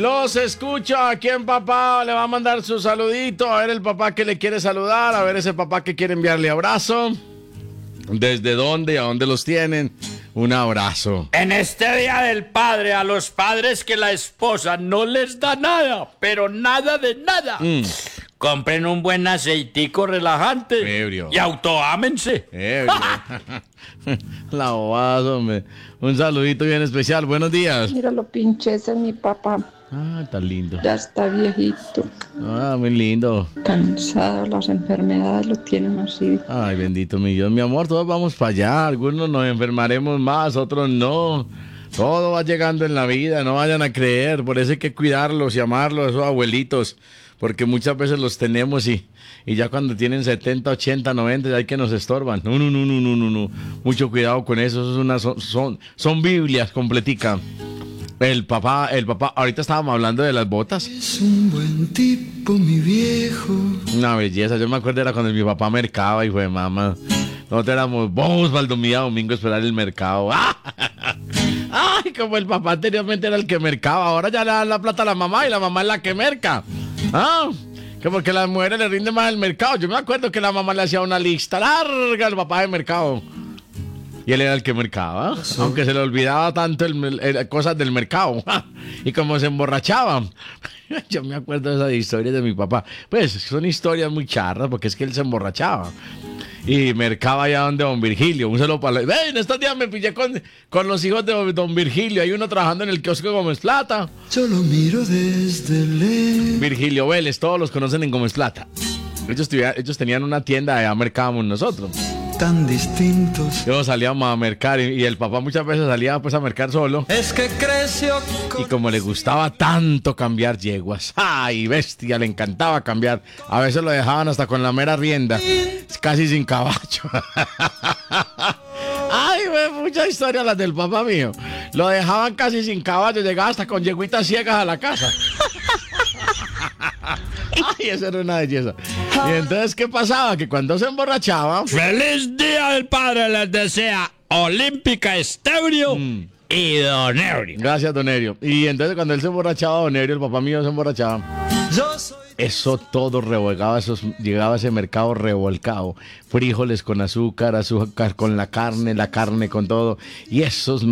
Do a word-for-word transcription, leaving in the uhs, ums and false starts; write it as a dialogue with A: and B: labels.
A: Los escucho aquí en papá. Le va a mandar su saludito. A ver el papá que le quiere saludar. A ver ese papá que quiere enviarle abrazo. ¿Desde dónde y a dónde los tienen? Un abrazo.
B: En este Día del Padre, a los padres que la esposa no les da nada, pero nada de nada. Mm. Compren un buen aceitico relajante.
A: Ebrio.
B: Y autoámense.
A: Ebrio. La bobada, hombre. Un saludito bien especial. Buenos días.
C: Míralo, pinche, ese es mi papá.
A: Ah, tan lindo.
C: Ya está viejito.
A: Ah, muy lindo.
C: Cansado, las enfermedades lo tienen así.
A: Ay, bendito mi Dios, mi amor, todos vamos para allá. Algunos nos enfermaremos más, otros no. Todo va llegando en la vida, no vayan a creer. Por eso hay que cuidarlos y amarlos, esos abuelitos. Porque muchas veces los tenemos y, y ya cuando tienen setenta, ochenta, noventa, ya hay que nos estorban. No, no, no, no, no, no, no. Mucho cuidado con eso, eso es una, son, son, son Biblias completica. El papá, el papá, ahorita estábamos hablando de las botas.
D: Es un buen tipo, mi viejo.
A: Una belleza, yo me acuerdo era cuando mi papá mercaba, hijo de mamá. Nosotros éramos, vamos para el domingo, domingo a esperar el mercado. Ay, como el papá anteriormente era el que mercaba, ahora ya le dan la plata a la mamá y la mamá es la que merca. Ah, que porque a las mujeres le rinde más el mercado. Yo me acuerdo que la mamá le hacía una lista larga al papá de mercado. Y él era el que mercaba, aunque se le olvidaba tanto el, el, cosas del mercado. Y como se emborrachaba. Yo me acuerdo de esas historias de mi papá. Pues son historias muy charras porque es que él se emborrachaba. Y mercaba allá donde don Virgilio. Un saludo para... Ven, estos días me pillé con, con los hijos de don Virgilio. Hay uno trabajando en el kiosco de Gómez Plata.
D: Yo lo miro desde lejos.
A: Virgilio Vélez, todos los conocen en Gómez Plata. Ellos, ellos tenían una tienda, allá mercábamos nosotros.
D: Tan distintos.
A: Yo salíamos a mercar y, y el papá muchas veces salía pues a mercar solo.
D: Es que creció
A: con... Y como le gustaba tanto cambiar yeguas, ay, bestia, le encantaba cambiar. A veces lo dejaban hasta con la mera rienda, casi sin caballo. Ay, güey, muchas historias las del papá mío. Lo dejaban casi sin caballo, llegaba hasta con yeguitas ciegas a la casa. Ay, eso era una belleza. Y entonces, ¿qué pasaba? Que cuando se emborrachaba...
B: ¡Feliz Día del Padre! Les desea Olímpica Estéreo mm. y Don Eurio.
A: Gracias, Don Eurio. Y entonces, cuando él se emborrachaba, Don Eurio, el papá mío se emborrachaba. Eso todo revolcaba, esos, llegaba a ese mercado revolcado. Frijoles con azúcar, azúcar con la carne, la carne con todo. Y esos